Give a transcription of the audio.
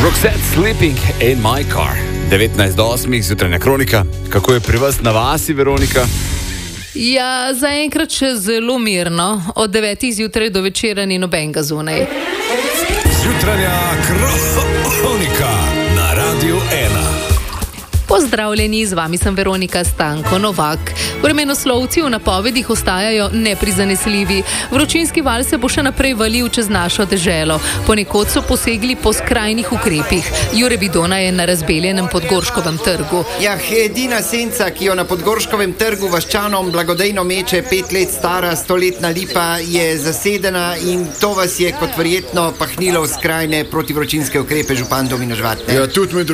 Roxette Sleeping in my car. 19:08, zjutrajna kronika. Kako je pri vas na vasi, Veronika? Ja, zaenkrat še zelo mirno. Od 9 zjutraj do večera ni nobenega zunaj. Zjutrajna kronika na Radiu 1. Pozdravljeni, z vami sem Veronika Stanko Novak. Vremenoslovci v napovedih ostajajo neprizanesljivi. Vročinski val se bo še naprej valil čez našo deželo. Ponekod so posegli po skrajnih ukrepih. Jure Vidona je na razbeljenem Podgorškovem trgu. Ja, edina senca, ki jo na Podgorškovem trgu vaščanom blagodejno meče 5 let stara stoletna lipa, je zasedena in to vas je kot verjetno pahnilo v skrajne protivročinske ukrepe župan Domino Žvat. Ja, tudi med